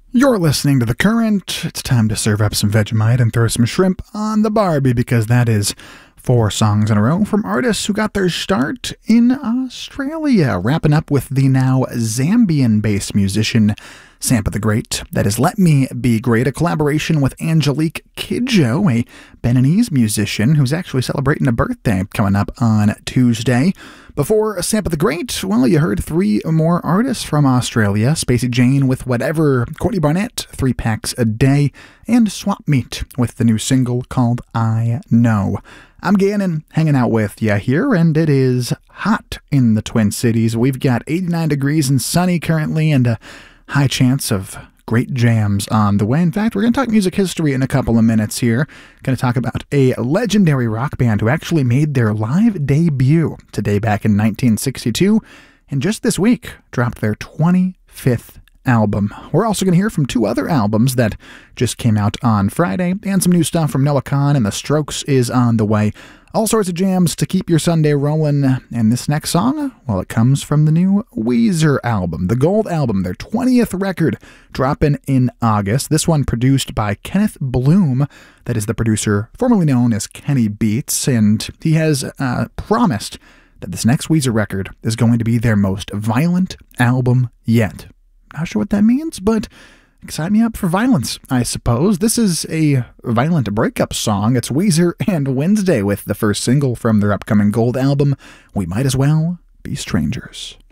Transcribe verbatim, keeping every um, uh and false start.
You're listening to The Current. It's time to serve up some Vegemite and throw some shrimp on the Barbie, because that is four songs in a row from artists who got their start in Australia. Wrapping up with the now Zambian-based musician Sampa the Great. That is Let Me Be Great, a collaboration with Angelique Kidjo, a Beninese musician who's actually celebrating a birthday coming up on Tuesday. Before Sampa the Great, well, you heard three more artists from Australia: Spacey Jane with Whatever, Courtney Barnett, Three Packs a Day, and Swap Meat with the new single called I Know. I'm Gannon, hanging out with you here, and it is hot in the Twin Cities. We've got eighty-nine degrees and sunny currently, and a high chance of great jams on the way. In fact, we're going to talk music history in a couple of minutes here. Going to talk about a legendary rock band who actually made their live debut today back in nineteen sixty-two, and just this week dropped their twenty-fifth album. We're also going to hear from two other albums that just came out on Friday, and some new stuff from Noah Kahan and The Strokes is on the way. All sorts of jams to keep your Sunday rolling. And this next song, well, it comes from the new Weezer album, the Gold Album, their twentieth record, dropping in August. This one produced by Kenneth Bloom, that is the producer formerly known as Kenny Beats, and he has uh, promised that this next Weezer record is going to be their most violent album yet. Not sure what that means, but excite me up for violence, I suppose. This is a violent breakup song. It's Weezer and Wednesday with the first single from their upcoming Gold album, We Might As Well Be Strangers.